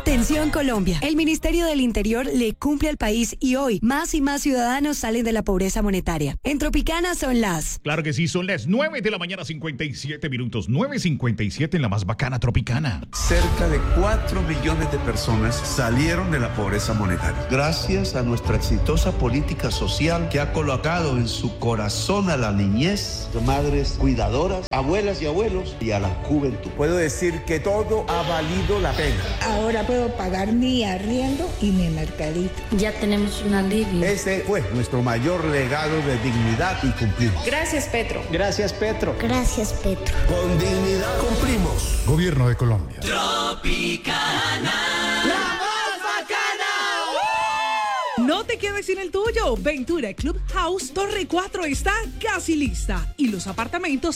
Atención Colombia, el Ministerio del Interior le cumple al país y hoy más y más ciudadanos salen de la pobreza monetaria. En Tropicana son las... Claro que sí, son las 9 de la mañana, 57 minutos. 9:57 en la más bacana Tropicana. Cerca de 4 millones de personas salieron de la pobreza monetaria. Gracias a nuestra exitosa política social que ha colocado en su corazón a la niñez, madres cuidadoras, abuelas y abuelos y a la juventud. Puedo decir que todo ha valido la pena. Ahora puedo pagar mi arriendo y mi mercadito. Ya tenemos un alivio. Este fue nuestro mayor legado de dignidad y cumplir. Gracias, Petro. Gracias, Petro. Gracias, Petro. Con dignidad cumplimos. Gobierno de Colombia. Tropicana. ¡La más bacana! No te quedes sin el tuyo. Ventura Club House Torre 4 está casi lista y los apartamentos